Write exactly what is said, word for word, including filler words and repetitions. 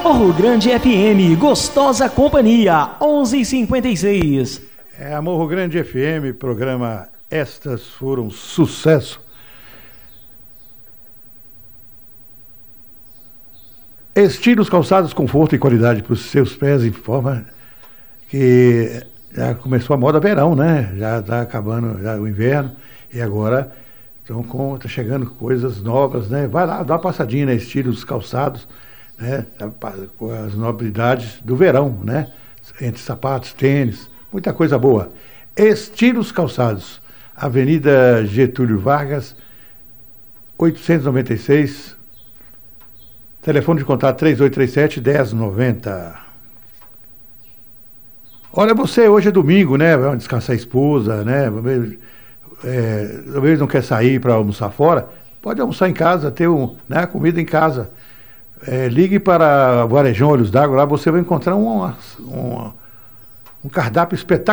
Morro Grande F M, gostosa companhia, onze e cinquenta e seis. É a Morro Grande F M, programa Estas Foram Sucesso. Estilos, calçados, conforto e qualidade para os seus pés, informa que já começou a moda verão, né? Já está acabando já o inverno e agora estão com, tá chegando coisas novas, né? Vai lá, dá uma passadinha, né? Estilos, calçados, né? Com as novidades do verão, né? Entre sapatos, tênis, muita coisa boa. Estilos Calçados, Avenida Getúlio Vargas, oitocentos e noventa e seis. Telefone de contato três oito três sete, um zero nove zero. Olha, você, hoje é domingo, né? Vai descansar a esposa, né? É, talvez não quer sair para almoçar fora. Pode almoçar em casa, ter um, né, comida em casa. É, ligue para Varejão Olhos d'Água, lá você vai encontrar um, um, um cardápio espetacular.